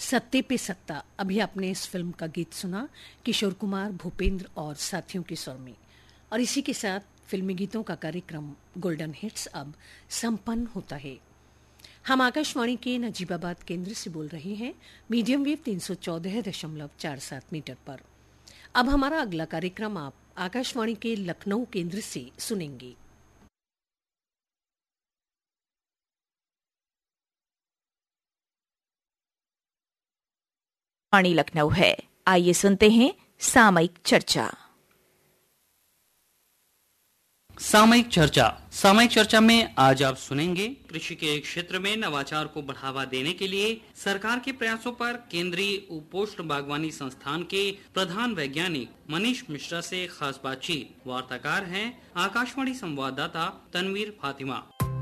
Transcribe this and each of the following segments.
सत्ते पे सत्ता। अभी आपने इस फिल्म का गीत सुना किशोर कुमार, भूपेंद्र और साथियों के स्वर में। और इसी के साथ फिल्मी गीतों का कार्यक्रम गोल्डन हिट्स अब संपन्न होता है। हम आकाशवाणी के नजीबाबाद केंद्र से बोल रहे हैं, मीडियम वेव 314.47 मीटर पर। अब हमारा अगला कार्यक्रम आप आकाशवाणी के लखनऊ केंद्र से सुनेंगे। वाणी लखनऊ है। आइए सुनते हैं सामयिक चर्चा। सामयिक चर्चा में आज आप सुनेंगे कृषि के क्षेत्र में नवाचार को बढ़ावा देने के लिए सरकार के प्रयासों पर केंद्रीय उपोष्ण बागवानी संस्थान के प्रधान वैज्ञानिक मनीष मिश्रा से खास बातचीत। वार्ताकार हैं आकाशवाणी संवाददाता तनवीर फातिमा।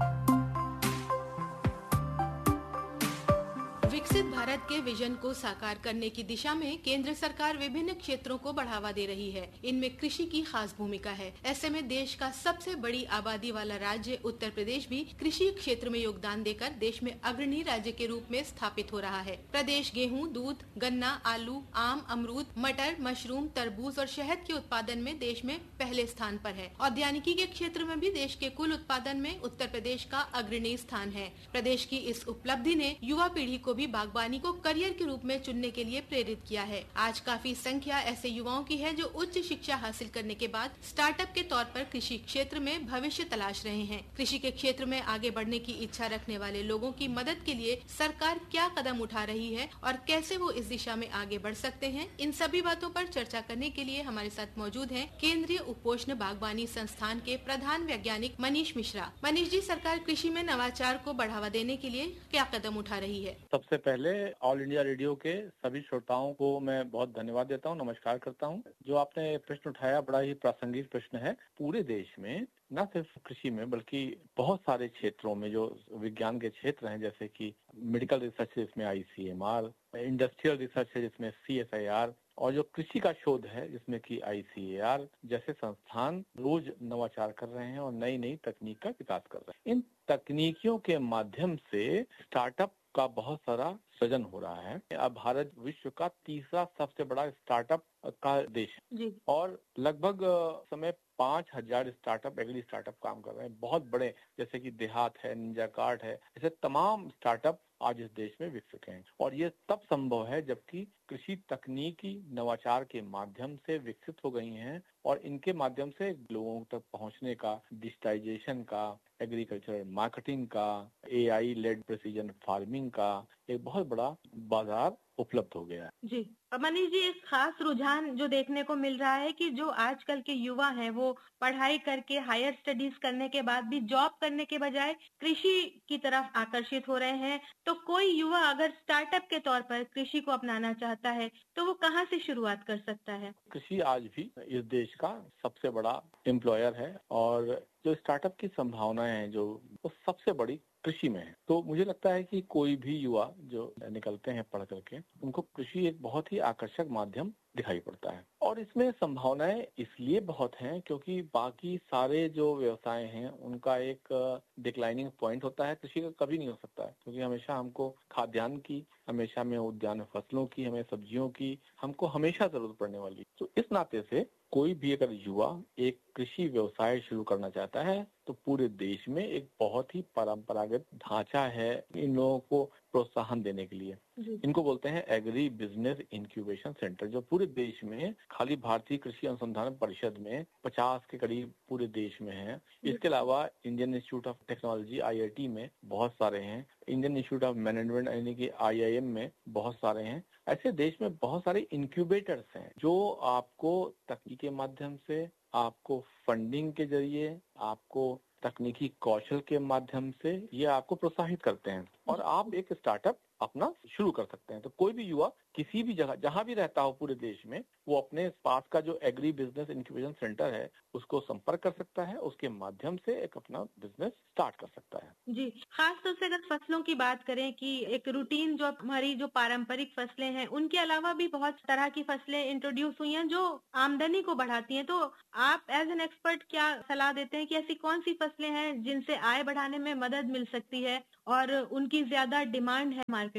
विकसित भारत के विजन को साकार करने की दिशा में केंद्र सरकार विभिन्न क्षेत्रों को बढ़ावा दे रही है। इनमें कृषि की खास भूमिका है। ऐसे में देश का सबसे बड़ी आबादी वाला राज्य उत्तर प्रदेश भी कृषि क्षेत्र में योगदान देकर देश में अग्रणी राज्य के रूप में स्थापित हो रहा है। प्रदेश गेहूं, दूध, गन्ना, आलू, आम, अमरूद, मटर, मशरूम, तरबूज और शहद के उत्पादन में देश में पहले स्थान पर है। औद्यानिकी के क्षेत्र में भी देश के कुल उत्पादन में उत्तर प्रदेश का अग्रणी स्थान है। प्रदेश की इस उपलब्धि ने युवा पीढ़ी को भी बागवानी को करियर के रूप में चुनने के लिए प्रेरित किया है। आज काफी संख्या ऐसे युवाओं की है जो उच्च शिक्षा हासिल करने के बाद स्टार्टअप के तौर पर कृषि क्षेत्र में भविष्य तलाश रहे हैं। कृषि के क्षेत्र में आगे बढ़ने की इच्छा रखने वाले लोगों की मदद के लिए सरकार क्या कदम उठा रही है और कैसे वो इस दिशा में आगे बढ़ सकते हैं, इन सभी बातों पर चर्चा करने के लिए हमारे साथ मौजूद हैं केंद्रीय उपोष्ण बागवानी संस्थान के प्रधान वैज्ञानिक मनीष मिश्रा। मनीष जी, सरकार कृषि में नवाचार को बढ़ावा देने के लिए क्या कदम उठा रही है? सबसे पहले ऑल इंडिया रेडियो के सभी श्रोताओं को मैं बहुत धन्यवाद देता हूं, नमस्कार करता हूं। जो आपने प्रश्न उठाया बड़ा ही प्रासंगिक प्रश्न है। पूरे देश में न सिर्फ कृषि में बल्कि बहुत सारे क्षेत्रों में जो विज्ञान के क्षेत्र हैं, जैसे कि मेडिकल रिसर्च है जिसमें ICMR, इंडस्ट्रियल रिसर्च है जिसमें CSIR, और जो कृषि का शोध है जिसमें कि ICAR जैसे संस्थान रोज नवाचार कर रहे हैं और नई नई तकनीक का विकास कर रहे हैं। इन तकनीकियों के माध्यम से स्टार्टअप का बहुत सारा सृजन हो रहा है। अब भारत विश्व का तीसरा सबसे बड़ा स्टार्टअप का देश है जी। और लगभग समय 5000 स्टार्टअप, एग्री स्टार्टअप काम कर रहे हैं। बहुत बड़े, जैसे कि देहात है, निंजा कार्ट है, ऐसे तमाम स्टार्टअप आज इस देश में विकसित हैं। और ये तब संभव है जबकि कृषि तकनीकी नवाचार के माध्यम से विकसित हो गई हैं और इनके माध्यम से लोगों तक पहुंचने का, डिजिटाइजेशन का, एग्रीकल्चर मार्केटिंग का, AI लेड प्रिसीजन फार्मिंग का एक बहुत बड़ा बाजार उपलब्ध हो गया है जी। मनीष जी, एक खास रुझान जो देखने को मिल रहा है कि जो आजकल के युवा हैं वो पढ़ाई करके हायर स्टडीज करने के बाद भी जॉब करने के बजाय कृषि की तरफ आकर्षित हो रहे हैं। तो कोई युवा अगर स्टार्टअप के तौर पर कृषि को अपनाना चाहता है तो वो कहाँ से शुरुआत कर सकता है? कृषि आज भी इस देश का सबसे बड़ा एम्प्लॉयर है और जो स्टार्टअप की संभावनाएं हैं जो वो सबसे बड़ी कृषि में है। तो मुझे लगता है कि कोई भी युवा जो निकलते हैं पढ़ करके, उनको कृषि एक बहुत ही आकर्षक माध्यम दिखाई पड़ता है। और इसमें संभावनाएं इसलिए बहुत हैं क्योंकि बाकी सारे जो व्यवसाय हैं उनका एक डिक्लाइनिंग पॉइंट होता है, कृषि का कभी नहीं हो सकता है, क्योंकि हमेशा हमको खाद्यान्न की, हमेशा में उद्यान फसलों की, हमें सब्जियों की हमको हमेशा जरूरत पड़ने वाली। तो इस नाते से कोई भी अगर युवा एक कृषि व्यवसाय शुरू करना चाहता है तो पूरे देश में एक बहुत ही परंपरागत ढांचा है इन लोगों को प्रोत्साहन देने के लिए। इनको बोलते हैं एग्री बिजनेस इंक्यूबेशन सेंटर, जो पूरे देश में खाली भारतीय कृषि अनुसंधान परिषद में 50 के करीब पूरे देश में है। इसके अलावा Indian institute of technology IIT में बहुत सारे हैं, इंडियन इंस्टीट्यूट ऑफ मैनेजमेंट यानी कि IIM में बहुत सारे हैं। ऐसे देश में बहुत सारे इंक्यूबेटर्स हैं जो आपको तकनीक के माध्यम से, आपको फंडिंग के जरिए, आपको तकनीकी कौशल के माध्यम से ये आपको प्रोत्साहित करते हैं और आप एक स्टार्टअप अपना शुरू कर सकते हैं। तो कोई भी युवा किसी भी जगह जहां भी रहता हो पूरे देश में, वो अपने पास का जो एग्री बिजनेस इंक्यूबेशन सेंटर है उसको संपर्क कर सकता है, उसके माध्यम से एक अपना बिजनेस स्टार्ट कर सकता है। जी, खास तौर से अगर फसलों की बात करें कि एक रूटीन जो हमारी जो पारंपरिक फसलें हैं उनके अलावा भी बहुत तरह की फसलें इंट्रोड्यूस हुई हैं जो आमदनी को बढ़ाती हैं। तो आप एज एन एक्सपर्ट क्या सलाह देते हैं कि ऐसी कौन सी फसलें हैं जिनसे आय बढ़ाने में मदद मिल सकती है और उनकी ज्यादा डिमांड है मार्केट में?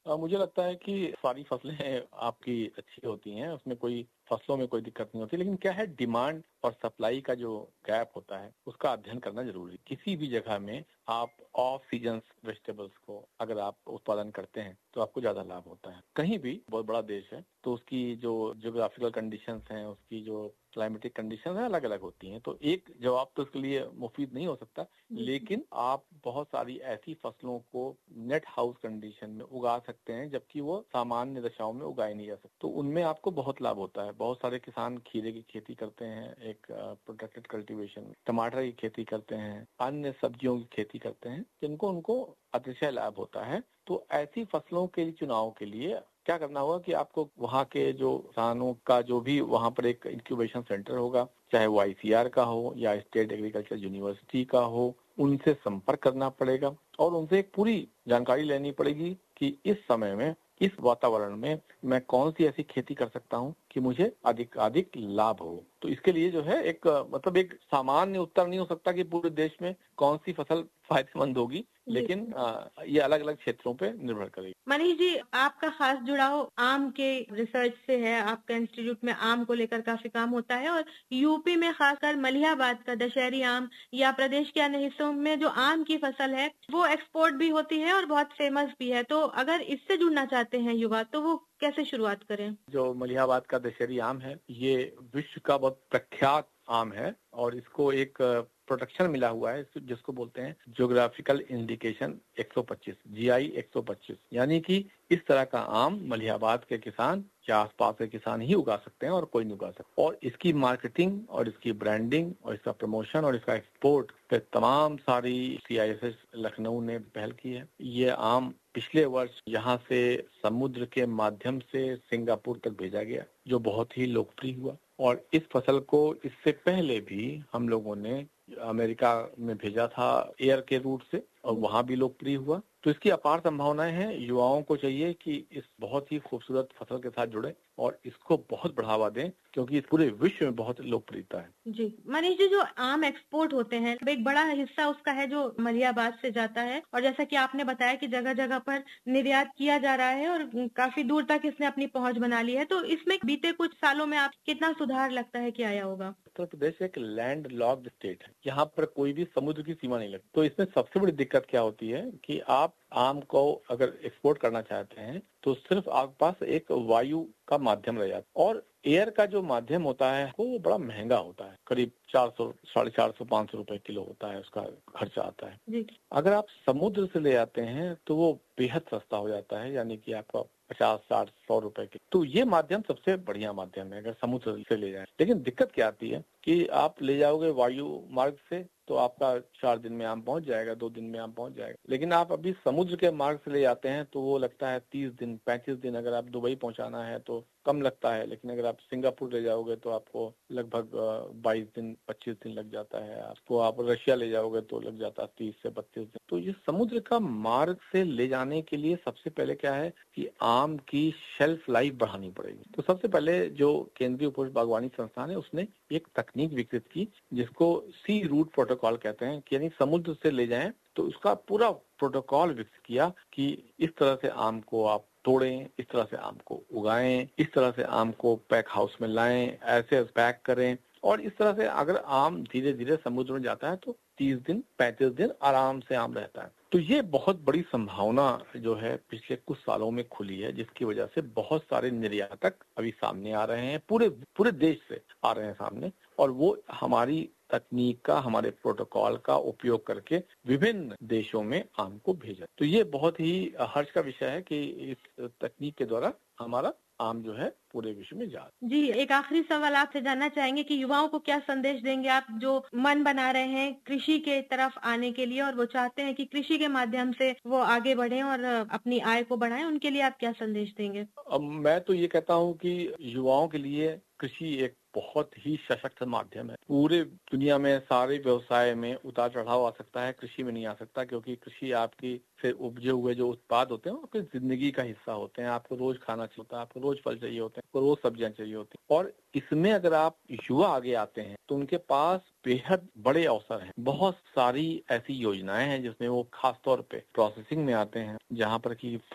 मुझे लगता है कि सारी फसलें आपकी अच्छी होती हैं, उसमें कोई फसलों में कोई दिक्कत नहीं होती, लेकिन क्या है डिमांड और सप्लाई का जो गैप होता है उसका अध्ययन करना जरूरी है। किसी भी जगह में आप ऑफ सीजन वेजिटेबल्स को अगर आप उत्पादन करते हैं तो आपको ज्यादा लाभ होता है। कहीं भी बहुत बड़ा देश है तो उसकी जो जियोग्राफिकल कंडीशंस हैं, उसकी जो क्लाइमेटिक कंडीशन है अलग अलग होती हैं, तो एक जवाब तो उसके लिए मुफीद नहीं हो सकता, लेकिन आप बहुत सारी ऐसी फसलों को नेट हाउस कंडीशन में उगा सकते हैं जबकि वो सामान्य दशाओं में उगाई नहीं जा सकती, तो उनमें आपको बहुत लाभ होता है। बहुत सारे किसान खीरे की खेती करते हैं एक प्रोटेक्टेड कल्टीवेशन, टमाटर की खेती करते हैं, अन्य सब्जियों की खेती करते हैं जिनको उनको अतिशय लाभ होता है। तो ऐसी फसलों के चुनाव के लिए क्या करना होगा कि आपको वहाँ के जो किसानों का जो भी वहाँ पर एक इंक्यूबेशन सेंटर होगा, चाहे वो ICR का हो या स्टेट एग्रीकल्चर यूनिवर्सिटी का हो, उनसे संपर्क करना पड़ेगा और उनसे एक पूरी जानकारी लेनी पड़ेगी कि इस समय में इस वातावरण में मैं कौन सी ऐसी खेती कर सकता हूँ कि मुझे अधिक लाभ हो। तो इसके लिए जो है एक मतलब एक सामान्य उत्तर नहीं हो सकता कि पूरे देश में कौन सी फसल फायदेमंद होगी, लेकिन ये अलग अलग क्षेत्रों पे निर्भर करेगी। मनीष जी, आपका खास जुड़ाव आम के रिसर्च से है। आपका इंस्टीट्यूट में आम को लेकर काफी काम होता है और यूपी में खासकर मलिहाबाद का दशहरी आम या प्रदेश के अन्य हिस्सों में जो आम की फसल है वो एक्सपोर्ट भी होती है और बहुत फेमस भी है। तो अगर इससे जुड़ना चाहते हैं युवा तो वो कैसे शुरुआत करें? जो मलिहाबाद का दशहरी आम है ये विश्व का बहुत प्रख्यात आम है और इसको एक प्रोटेक्शन मिला हुआ है जिसको बोलते हैं ज्योग्राफिकल इंडिकेशन 125 GI 125, यानी कि इस तरह का आम मलिहाबाद के किसान या आसपास के किसान ही उगा सकते हैं और कोई नहीं उगा सकता। और इसकी मार्केटिंग और इसकी ब्रांडिंग और इसका प्रमोशन और इसका एक्सपोर्ट पे तमाम सारी CISS लखनऊ ने पहल की है। ये आम पिछले वर्ष यहाँ से समुद्र के माध्यम से सिंगापुर तक भेजा गया जो बहुत ही लोकप्रिय हुआ और इस फसल को इससे पहले भी हम लोगों ने अमेरिका में भेजा था एयर के रूट से और वहाँ भी लोकप्रिय हुआ। तो इसकी अपार संभावनाएं हैं। युवाओं को चाहिए कि इस बहुत ही खूबसूरत फसल के साथ जुड़े और इसको बहुत बढ़ावा दें क्योंकि इस पूरे विश्व में बहुत लोकप्रियता है। जी मनीष जी, जो आम एक्सपोर्ट होते हैं एक बड़ा हिस्सा उसका है जो मलिहाबाद से जाता है और जैसा कि आपने बताया कि जगह जगह पर निर्यात किया जा रहा है और काफी दूर तक इसने अपनी पहुंच बना ली है। तो इसमें बीते कुछ सालों में आप कितना सुधार लगता है कि आया होगा? उत्तर प्रदेश एक लैंड लॉक्ड स्टेट है, यहाँ पर कोई भी समुद्र की सीमा नहीं लगती। तो इसमें सबसे बड़ी दिक्कत क्या होती है कि आप आम को अगर एक्सपोर्ट करना चाहते हैं तो सिर्फ आपके पास एक वायु का माध्यम रह जाता है और एयर का जो माध्यम होता है वो बड़ा महंगा होता है, करीब 400, 450, 500 रुपए किलो होता है, उसका खर्चा आता है। जी। अगर आप समुद्र से ले आते हैं तो वो बेहद सस्ता हो जाता है, यानी कि आपका 50, 60, 100 रुपए के। तो ये माध्यम सबसे बढ़िया माध्यम है अगर समुद्र से ले जाए। लेकिन दिक्कत क्या आती है कि आप ले जाओगे वायु मार्ग से तो आपका 4 दिन में आम पहुंच जाएगा, 2 दिन में आम पहुंच जाएगा। लेकिन आप अभी समुद्र के मार्ग से ले जाते हैं तो वो लगता है 30 दिन, 35 दिन। अगर आप दुबई पहुंचाना है तो कम लगता है, लेकिन अगर आप सिंगापुर ले जाओगे तो आपको लगभग 22 दिन, 25 दिन लग जाता है। आपको आप रशिया ले जाओगे तो लग जाता है 30 से 32 दिन। तो ये समुद्र का मार्ग से ले जाने के लिए सबसे पहले क्या है कि आम की शेल्फ लाइफ बढ़ानी पड़ेगी। तो सबसे पहले जो केंद्रीय उपज बागवानी संस्थान है उसने एक तकनीक विकसित की जिसको सी रूट प्रोटोकॉल कहते हैं, यानी समुद्र से ले जाएं तो उसका पूरा प्रोटोकॉल विकसित किया कि इस तरह से आम को आप तोड़ें, इस तरह से आम को उगाएं, इस तरह से आम को पैक हाउस में लाएं, ऐसे पैक करें। और इस तरह से अगर आम धीरे धीरे समुद्र में जाता है तो 30 दिन, 35 दिन आराम से आम रहता है। तो ये बहुत बड़ी संभावना जो है पिछले कुछ सालों में खुली है, जिसकी वजह से बहुत सारे निर्यातक अभी सामने आ रहे हैं, पूरे देश से आ रहे हैं सामने, और वो हमारी तकनीक का, हमारे प्रोटोकॉल का उपयोग करके विभिन्न देशों में आम को भेजा। तो ये बहुत ही हर्ष का विषय है कि इस तकनीक के द्वारा हमारा आम जो है पूरे विश्व में जा। जी, एक आखिरी सवाल आपसे जानना चाहेंगे कि युवाओं को क्या संदेश देंगे आप जो मन बना रहे हैं कृषि के तरफ आने के लिए और वो चाहते हैं कि कृषि के माध्यम से वो आगे बढ़ें और अपनी आय को बढ़ाएं, उनके लिए आप क्या संदेश देंगे? मैं तो ये कहता हूँ कि युवाओं के लिए कृषि एक बहुत ही सशक्त माध्यम है। पूरे दुनिया में सारे व्यवसाय में उतार चढ़ाव आ सकता है, कृषि में नहीं आ सकता, क्योंकि कृषि आपकी से उपजे हुए जो उत्पाद होते हैं आपकी जिंदगी का हिस्सा होते हैं। आपको रोज खाना चाहिए होता है, आपको रोज फल चाहिए होते हैं, आपको रोज सब्जियां चाहिए होती हैं। और इसमें अगर आप युवा आगे आते हैं तो उनके पास बेहद बड़े अवसर हैं। बहुत सारी ऐसी योजनाएं हैं जिसमें वो खास तौर पे प्रोसेसिंग में आते हैं, जहाँ पर कि